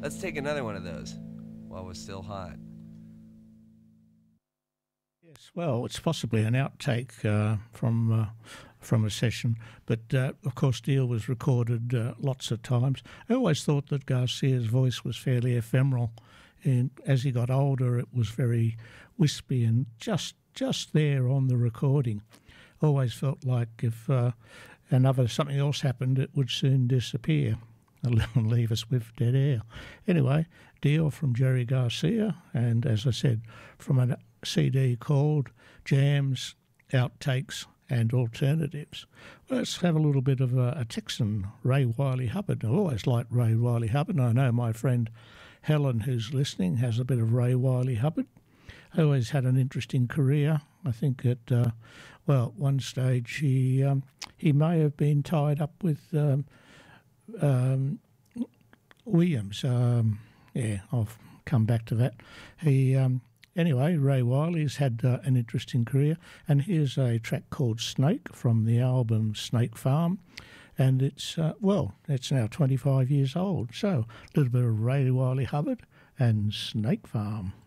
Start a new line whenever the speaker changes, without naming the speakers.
Let's take another one of those while we're still hot.
Yes, well, it's possibly an outtake from a session, but of course, Dio was recorded lots of times. I always thought that Garcia's voice was fairly ephemeral, and as he got older, it was very wispy and just there on the recording. Always felt like if something else happened, it would soon disappear and leave us with dead air. Anyway, Dio from Jerry Garcia, and as I said, from a CD called Jams, Outtakes and Alternatives. Let's have a little bit of a Texan, Ray Wiley Hubbard. I always liked Ray Wiley Hubbard, and I know my friend Helen, who's listening, has a bit of Ray Wiley Hubbard. Always had an interesting career. I think at one stage he may have been tied up with Williams. I'll come back to that. Anyway, Ray Wiley's had an interesting career, and here's a track called Snake from the album Snake Farm, and it's now 25 years old. So a little bit of Ray Wiley Hubbard and Snake Farm.